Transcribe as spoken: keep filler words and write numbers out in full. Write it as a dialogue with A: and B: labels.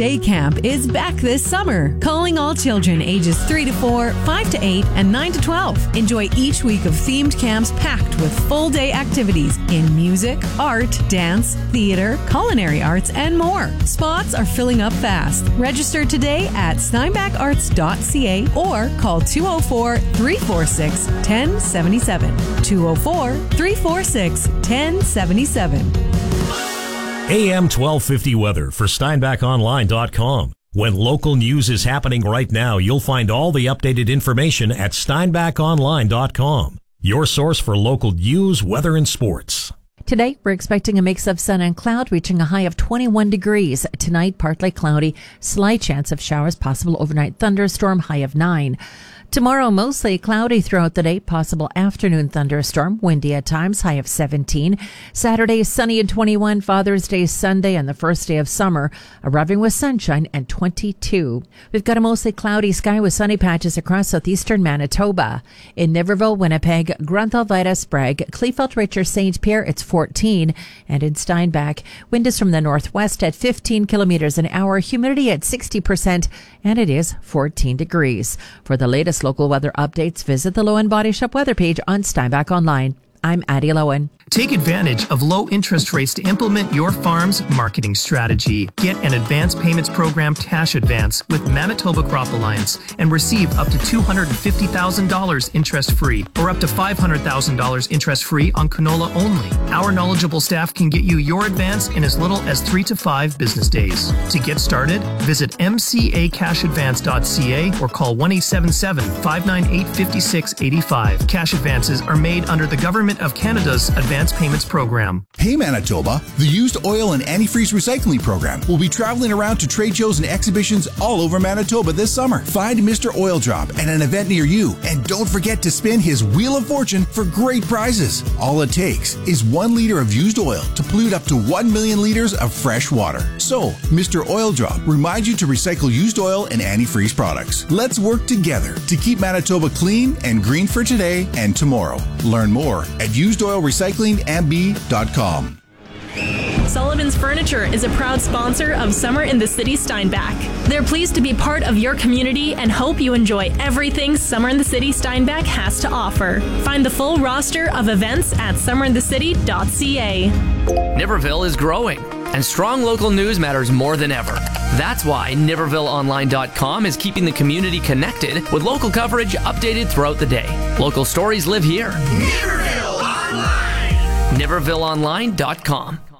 A: Day Camp is back this summer, calling all children ages three to four, five to eight, and nine to twelve. Enjoy each week of themed camps packed with full-day activities in music, art, dance, theater, culinary arts, and more. Spots are filling up fast. Register today at steinbach arts dot c a or call two oh four, three four six, one oh seven seven. two oh four, three four six, one oh seven seven.
B: A M twelve fifty weather for steinbach online dot com. When local news is happening right now, you'll find all the updated information at steinbach online dot com. Your source for local news, weather, and sports.
C: Today, we're expecting a mix of sun and cloud, reaching a high of twenty-one degrees. Tonight, partly cloudy, slight chance of showers, possible overnight thunderstorm, high of nine. Tomorrow, mostly cloudy throughout the day, possible afternoon thunderstorm, windy at times, high of seventeen. Saturday, sunny and twenty-one. Father's Day, Sunday, and the first day of summer, arriving with sunshine and twenty-two. We've got a mostly cloudy sky with sunny patches across southeastern Manitoba. In Niverville, Winnipeg, Grunthal, Vida, Sprague, Kleefeld, Richard, Saint Pierre, it's fourteen. And in Steinbach, wind is from the northwest at fifteen kilometers an hour, humidity at sixty percent, and it is fourteen degrees. For the latest local weather updates, visit the Lowen Body Shop weather page on Steinbach Online. I'm Addie Lowen.
D: Take advantage of low interest rates to implement your farm's marketing strategy. Get an advance payments program cash advance with Manitoba Crop Alliance and receive up to two hundred fifty thousand dollars interest-free or up to five hundred thousand dollars interest-free on canola only. Our knowledgeable staff can get you your advance in as little as three to five business days. To get started, visit m c a cash advance dot c a or call one eight seven seven, five nine eight, five six eight five. Cash advances are made under the Government of Canada's Advance Payments Program.
E: Hey Manitoba, the Used Oil and Antifreeze Recycling Program will be traveling around to trade shows and exhibitions all over Manitoba this summer. Find Mister Oil Drop at an event near you, and don't forget to spin his Wheel of Fortune for great prizes. All it takes is one liter of used oil to pollute up to one million liters of fresh water. So, Mister Oil Drop reminds you to recycle used oil and antifreeze products. Let's work together to keep Manitoba clean and green for today and tomorrow. Learn more at used oil recycling m b dot com.
F: Sullivan's Furniture is a proud sponsor of Summer in the City Steinbach. They're pleased to be part of your community and hope you enjoy everything Summer in the City Steinbach has to offer. Find the full roster of events at summer in the city dot c a.
G: Niverville is growing, and strong local news matters more than ever. That's why Niverville online dot com is keeping the community connected with local coverage updated throughout the day. Local stories live here.
H: Niverville Online!
G: Niverville online dot com.